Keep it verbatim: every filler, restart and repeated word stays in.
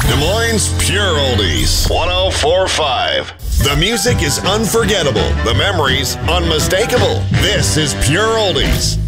Des Moines Pure Oldies, one oh four point five. The music is unforgettable. The memories unmistakable. This is Pure Oldies.